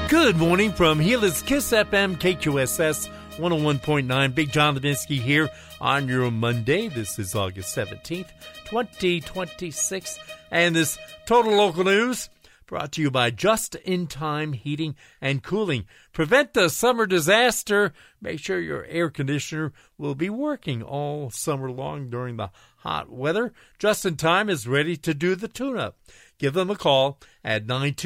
Good morning from Gila Kiss FM, KQSS 101.9. Big John Levinsky here on your Monday. This is August 17th, 2026. And this Total Local News brought to you by Just In Time Heating and Cooling. Prevent the summer disaster. Make sure your air conditioner will be working all summer long during the hot weather. Just In Time is ready to do the tune-up. Give them a call at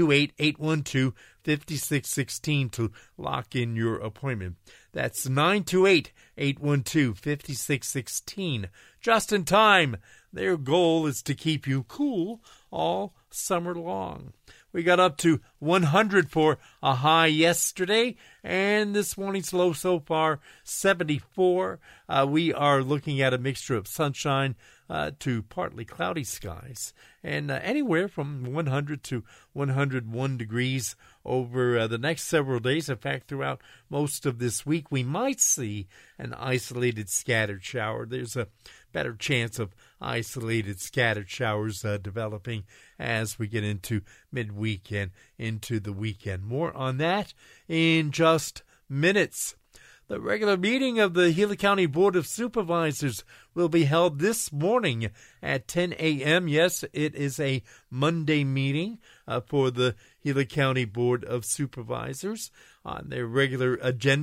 928-812-5616 to lock in your appointment. That's 928-812-5616. Just In Time. Their goal is to keep you cool all summer long. We got up to 100 for a high yesterday, and this morning's low so far, 74. We are looking at a mixture of sunshine to partly cloudy skies, and anywhere from 100 to 101 degrees over the next several days. In fact, throughout most of this week, we might see an isolated scattered shower. There's a better chance of isolated scattered showers developing as we get into midweek and into the weekend. More on that in just minutes. The regular meeting of the Gila County Board of Supervisors will be held this morning at 10 a.m. Yes, it is a Monday meeting for the Gila County Board of Supervisors. On their regular agenda